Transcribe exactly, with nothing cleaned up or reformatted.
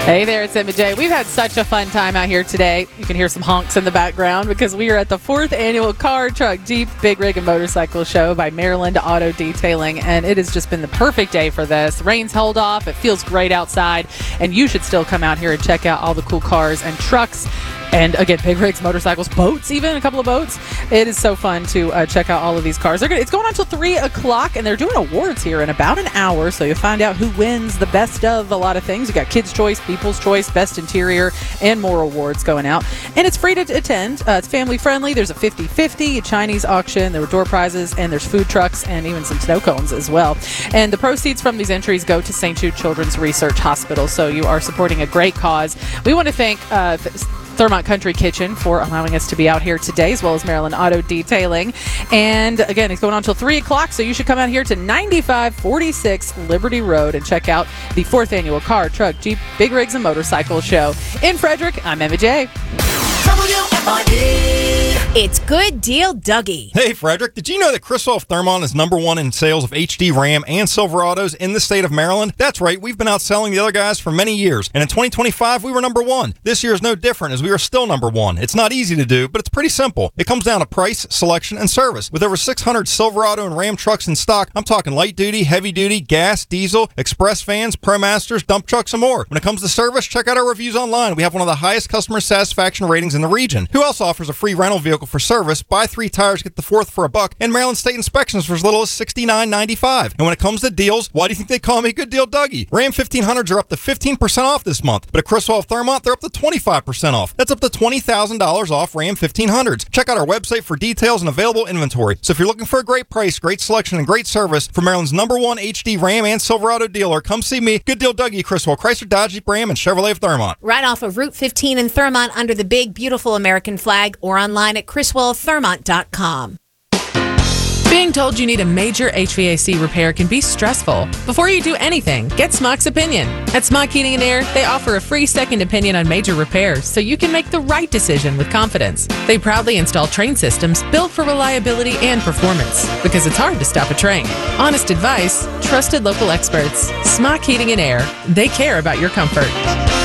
Hey there, it's Emma J. We've had such a fun time out here today. You can hear some honks in the background because we are at the fourth annual Car, Truck, Jeep, Big Rig, and Motorcycle Show by Maryland Auto Detailing, and it has just been the perfect day for this. Rain's held off. It feels great outside, and you should still come out here and check out all the cool cars and trucks. And again, big rigs, motorcycles, boats, even a couple of boats. It is so fun to uh, check out all of these cars. They're gonna, it's going on until three o'clock, and they're doing awards here in about an hour. So you'll find out who wins the best of a lot of things. You got Kids' Choice, People's Choice, Best Interior, and more awards going out. And it's free to attend. Uh, it's family friendly. There's a fifty-fifty, a Chinese auction. There were door prizes, and there's food trucks, and even some snow cones as well. And the proceeds from these entries go to Saint Jude Children's Research Hospital. So you are supporting a great cause. We want to thank Uh, th- Thurmont Country Kitchen for allowing us to be out here today, as well as Maryland Auto Detailing. And again, it's going on until three o'clock, so you should come out here to ninety-five forty-six Liberty Road and check out the fourth annual Car, Truck, Jeep, Big Rigs, and Motorcycle Show. In Frederick, I'm Emma J. It's Good Deal Dougie. Hey, Frederick, did you know that Criswell Thermont is number one in sales of H D Ram and Silverados in the state of Maryland? That's right, we've been outselling the other guys for many years, and in twenty twenty-five, we were number one. This year is no different, as we are still number one. It's not easy to do, but it's pretty simple. It comes down to price, selection, and service. With over six hundred Silverado and Ram trucks in stock, I'm talking light duty, heavy duty, gas, diesel, express vans, ProMasters, dump trucks, and more. When it comes to service, check out our reviews online. We have one of the highest customer satisfaction ratings in the region. Who else offers a free rental vehicle for service? Buy three tires, get the fourth for a buck, and Maryland State inspections for as little as sixty-nine ninety-five. And when it comes to deals, why do you think they call me Good Deal Dougie? Ram fifteen hundreds are up to fifteen percent off this month, but at Criswell Thermont, they're up to twenty-five percent off. That's up to twenty thousand dollars off Ram fifteen hundreds. Check out our website for details and available inventory. So if you're looking for a great price, great selection, and great service from Maryland's number one H D Ram and Silverado dealer, come see me, Good Deal Dougie, Criswell, Chrysler, Dodge, Jeep, Ram, and Chevrolet of Thermont. Right off of Route fifteen in Thermont under the big, beautiful American flag, or online at criswell thermont dot com. Being told you need a major H V A C repair can be stressful. Before you do anything, get Smock's opinion. At Smock Heating and Air, they offer a free second opinion on major repairs so you can make the right decision with confidence. They proudly install train systems built for reliability and performance because it's hard to stop a train. Honest advice, trusted local experts. Smock Heating and Air, they care about your comfort.